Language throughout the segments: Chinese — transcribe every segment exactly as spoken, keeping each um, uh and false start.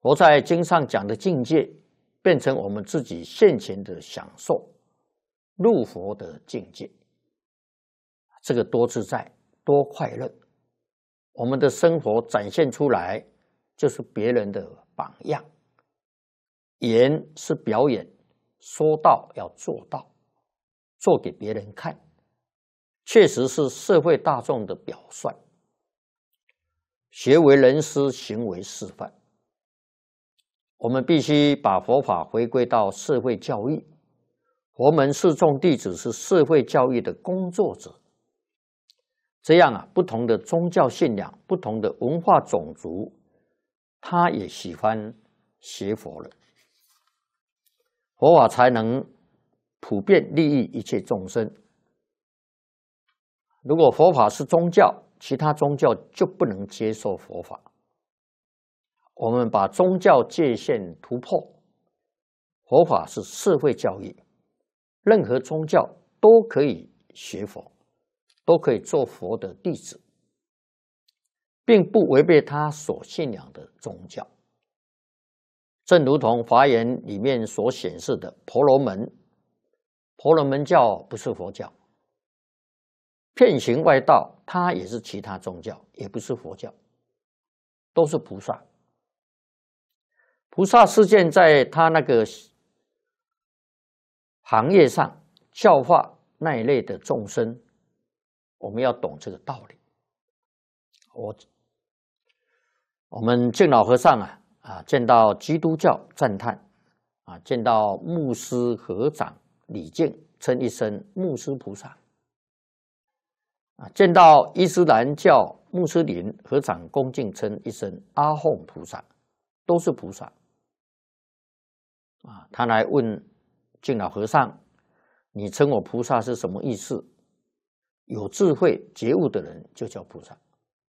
佛在经上讲的境界，变成我们自己现前的享受，入佛的境界。这个多自在，多快乐。我们的生活展现出来，就是别人的榜样。言是表演，说到要做到，做给别人看，确实是社会大众的表率。学为人师，行为示范。我们必须把佛法回归到社会教育，佛门四众弟子是社会教育的工作者。这样啊，不同的宗教信仰、不同的文化种族，他也喜欢学佛了，佛法才能普遍利益一切众生。如果佛法是宗教，其他宗教就不能接受佛法。我们把宗教界限突破，佛法是社会教育，任何宗教都可以学佛，都可以做佛的弟子，并不违背他所信仰的宗教。正如同华严里面所显示的婆罗门，婆罗门教不是佛教，遍行外道，它也是其他宗教，也不是佛教，都是菩萨。菩萨事件在他那个行业上教化那一类的众生，我们要懂这个道理。我我们敬老和尚啊啊，见到基督教赞叹啊，见到牧师合掌礼敬，称一声牧师菩萨啊，见到伊斯兰教穆斯林合掌恭敬称一声阿訇菩萨，都是菩萨啊。他来问敬老和尚，你称我菩萨是什么意思？有智慧觉悟的人就叫菩萨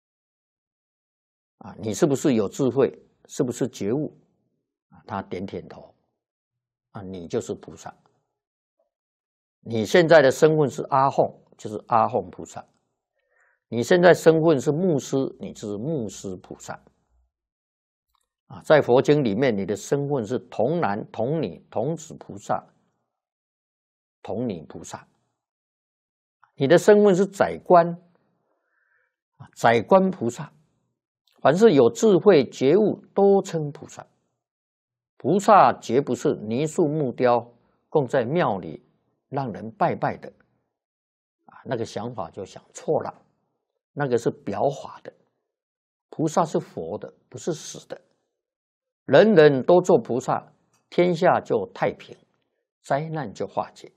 啊，你是不是有智慧？是不是觉悟？啊，他点点头啊，你就是菩萨。你现在的身份是阿訇，就是阿訇菩萨。你现在身份是牧师，你就是牧师菩萨啊。在佛经里面，你的身份是童男、童女、童子菩萨、童女菩萨。你的身份是宰官，宰官菩萨。凡是有智慧觉悟，都称菩萨。菩萨绝不是泥塑木雕，供在庙里让人拜拜的啊，那个想法就想错了。那个是表法的，菩萨是佛的，不是死的。人人都做菩萨，天下就太平，灾难就化解。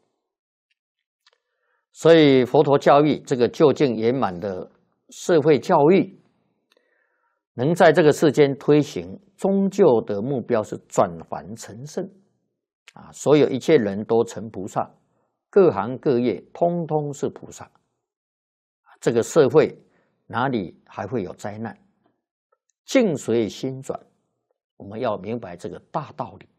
所以佛陀教育这个究竟圆满的社会教育，能在这个世间推行，终究的目标是转凡成圣啊！所有一切人都成菩萨，各行各业通通是菩萨。这个社会哪里还会有灾难？境随心转，我们要明白这个大道理。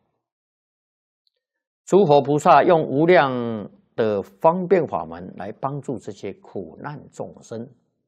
诸佛菩萨用无量的方便法门来帮助这些苦难众生。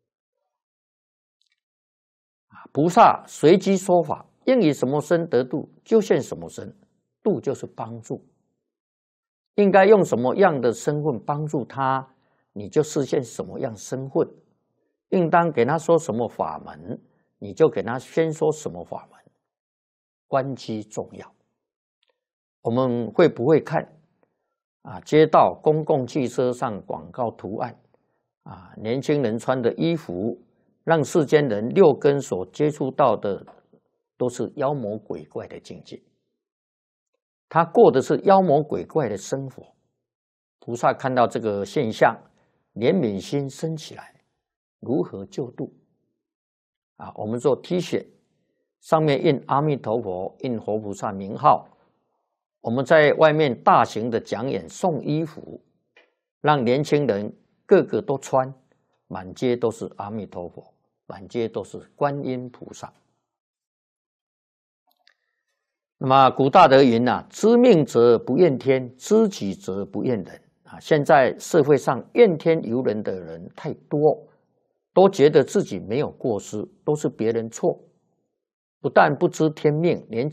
菩萨随机说法，应以什么身得度，就现什么身。度就是帮助，应该用什么样的身份帮助他，你就示现什么样身份。应当给他说什么法门，你就给他先说什么法门。关机重要。我们会不会看啊？街道、公共汽车上广告图案啊，年轻人穿的衣服，让世间人六根所接触到的都是妖魔鬼怪的境界。他过的是妖魔鬼怪的生活。菩萨看到这个现象，怜悯心升起来，如何救度？啊，我们做 T 恤，上面印阿弥陀佛、印活菩萨名号。我们在外面大型的讲演送衣服，让年轻人个个都穿，满街都是阿弥陀佛，满街都是观音菩萨。那么古大德云啊，知命则不怨天，知己则不怨人啊。现在社会上怨天尤人的人太多，都觉得自己没有过失，都是别人错，不但不知天命，连